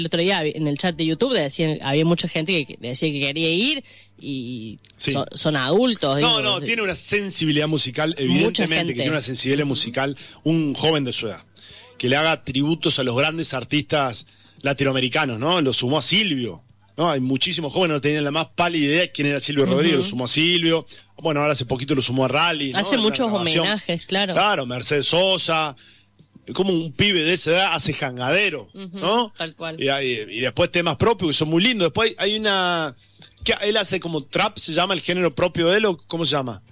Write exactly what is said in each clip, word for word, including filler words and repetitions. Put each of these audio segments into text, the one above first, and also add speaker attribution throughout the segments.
Speaker 1: El otro día en el chat de YouTube decían, había mucha gente que decía que quería ir y
Speaker 2: sí.
Speaker 1: so, son adultos.
Speaker 2: No,
Speaker 1: digo,
Speaker 2: no, tiene una sensibilidad musical, evidentemente que tiene una sensibilidad uh-huh. musical, un joven de su edad, que le haga tributos a los grandes artistas latinoamericanos, ¿no? Lo sumó a Silvio, ¿no? Hay muchísimos jóvenes que no tenían la más pálida idea de quién era Silvio uh-huh. Rodríguez, lo sumó a Silvio, bueno, ahora hace poquito lo sumó a Rally, ¿no?
Speaker 1: Hace muchos homenajes, claro.
Speaker 2: Claro, Mercedes Sosa... Como un pibe de esa edad hace jangadero, uh-huh, ¿no?
Speaker 1: Tal cual.
Speaker 2: Y, y, y después temas propios que son muy lindos. Después hay una... que él hace como trap, ¿se llama el género propio de él o cómo se llama?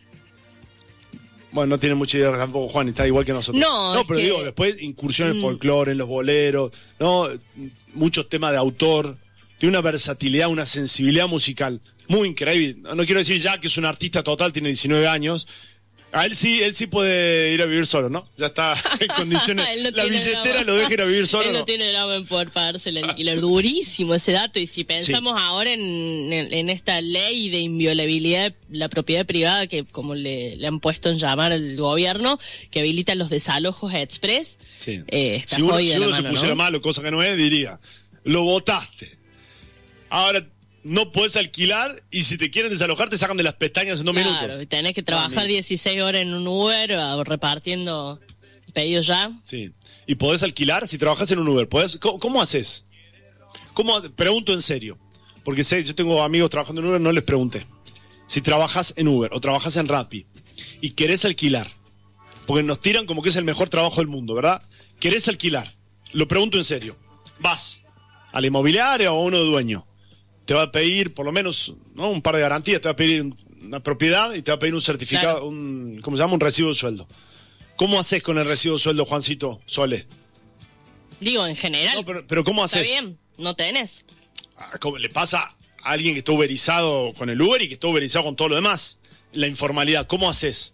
Speaker 2: Bueno, no tiene mucha idea tampoco Juan, está igual que nosotros.
Speaker 1: No,
Speaker 2: no pero que... digo, después incursión en mm. folclore, en los boleros, ¿no? Muchos temas de autor. Tiene una versatilidad, una sensibilidad musical muy increíble. No, no quiero decir ya que es un artista total, tiene diecinueve años. A él sí, él sí puede ir a vivir solo, ¿no? Ya está en condiciones.
Speaker 1: no
Speaker 2: la billetera lo deja ir a vivir solo.
Speaker 1: Él no,
Speaker 2: no
Speaker 1: tiene drama en poder pagarse el alquiler. Durísimo ese dato. Y si pensamos sí. ahora en, en, en esta ley de inviolabilidad de la propiedad privada, que como le, le han puesto en llamar al gobierno, que habilita los desalojos express,
Speaker 2: sí.
Speaker 1: eh, está
Speaker 2: si uno,
Speaker 1: jodida
Speaker 2: si uno
Speaker 1: la
Speaker 2: se
Speaker 1: mano,
Speaker 2: pusiera
Speaker 1: ¿no?
Speaker 2: malo, cosa que no es, diría, lo votaste. Ahora... no podés alquilar y si te quieren desalojar te sacan de las pestañas en dos
Speaker 1: claro,
Speaker 2: minutos.
Speaker 1: Claro, tenés que trabajar dieciséis horas en un Uber repartiendo pedidos ya.
Speaker 2: Sí. ¿Y podés alquilar si trabajas en un Uber? ¿Podés? ¿Cómo, cómo haces? ¿Cómo? Pregunto en serio. Porque sé, yo tengo amigos trabajando en Uber, no les pregunté. Si trabajas en Uber o trabajas en Rappi y querés alquilar, porque nos tiran como que es el mejor trabajo del mundo, ¿verdad? ¿Querés alquilar? Lo pregunto en serio. Vas a la inmobiliaria o a uno de dueño. Te va a pedir por lo menos, ¿no? Un par de garantías, te va a pedir una propiedad y te va a pedir un certificado, claro. un, ¿cómo se llama? Un recibo de sueldo. ¿Cómo haces con el recibo de sueldo, Juancito Sole?
Speaker 1: Digo, en general.
Speaker 2: No, pero, pero ¿cómo haces?
Speaker 1: Está bien, no tenés.
Speaker 2: ¿Cómo le pasa a alguien que está uberizado con el Uber y que está uberizado con todo lo demás? La informalidad, ¿cómo haces?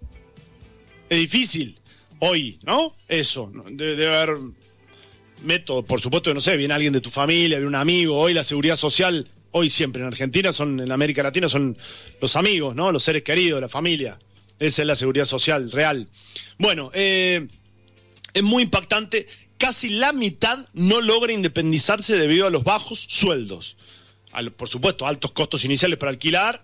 Speaker 2: Es difícil hoy, ¿no? Eso, debe, debe haber método, por supuesto que no sé, viene alguien de tu familia, viene un amigo, hoy la seguridad social... Hoy siempre en Argentina, son en América Latina, son los amigos, ¿no? Los seres queridos, la familia. Esa es la seguridad social real. Bueno, eh, es muy impactante. Casi la mitad no logra independizarse debido a los bajos sueldos. Al, por supuesto, altos costos iniciales para alquilar.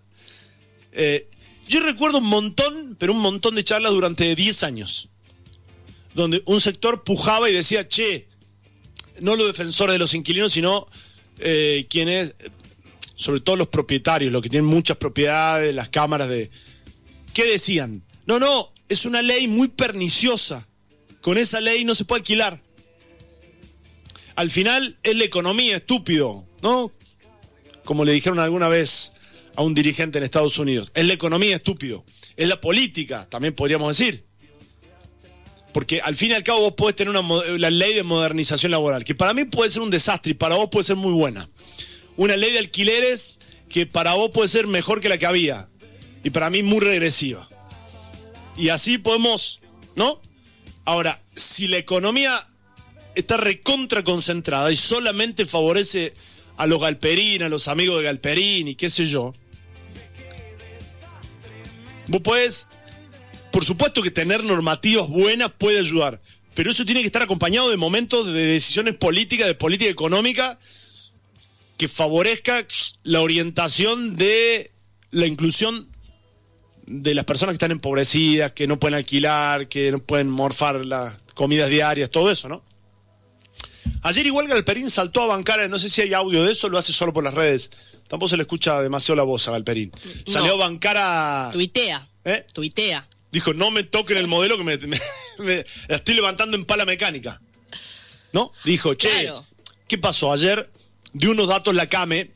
Speaker 2: Eh, yo recuerdo un montón, pero un montón de charlas durante diez años. Donde un sector pujaba y decía, che, no los defensores de los inquilinos, sino eh, quienes... sobre todo los propietarios, los que tienen muchas propiedades, las cámaras de... ¿Qué decían? No, no, es una ley muy perniciosa. Con esa ley no se puede alquilar. Al final es la economía, estúpido, ¿no? Como le dijeron alguna vez a un dirigente en Estados Unidos. Es la economía, estúpido. Es la política, también podríamos decir. Porque al fin y al cabo vos podés tener una, la ley de modernización laboral, que para mí puede ser un desastre y para vos puede ser muy buena. Una ley de alquileres que para vos puede ser mejor que la que había. Y para mí muy regresiva. Y así podemos, ¿no? Ahora, si la economía está recontra concentrada y solamente favorece a los Galperín, a los amigos de Galperín y qué sé yo, vos podés, por supuesto que tener normativas buenas puede ayudar, pero eso tiene que estar acompañado de momentos de decisiones políticas, de política económica, que favorezca la orientación de la inclusión de las personas que están empobrecidas, que no pueden alquilar, que no pueden morfar las comidas diarias, todo eso, ¿no? Ayer igual Galperín saltó a bancar, no sé si hay audio de eso, lo hace solo por las redes. Tampoco se le escucha demasiado la voz a Galperín. No. Salió a bancar a...
Speaker 1: Tuitea.
Speaker 2: ¿Eh?
Speaker 1: Tuitea.
Speaker 2: Dijo, no me toquen el modelo que me, me, me la estoy levantando en pala mecánica. ¿No? Dijo, che, claro. ¿Qué pasó? Ayer dio unos datos la CAME.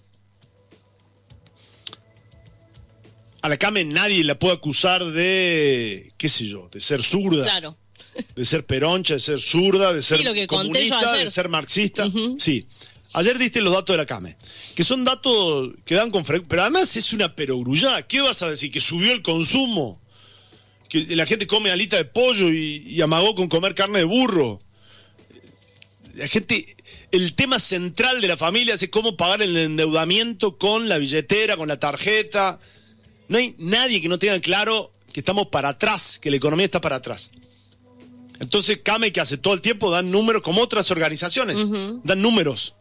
Speaker 2: A la CAME nadie la puede acusar de, qué sé yo, de ser zurda.
Speaker 1: Claro.
Speaker 2: De ser peroncha, de ser zurda, de ser
Speaker 1: sí, lo que
Speaker 2: comunista, de ser marxista. Uh-huh. Sí. Ayer diste los datos de la CAME, que son datos que dan con frecuencia, pero además es una perogrullada. ¿Qué vas a decir? ¿Que subió el consumo? ¿Que la gente come alita de pollo y, y amagó con comer carne de burro? La gente... El tema central de la familia es cómo pagar el endeudamiento con la billetera, con la tarjeta. No hay nadie que no tenga claro que estamos para atrás, que la economía está para atrás. Entonces CAME, que hace todo el tiempo, dan números como otras organizaciones. Uh-huh. Dan números.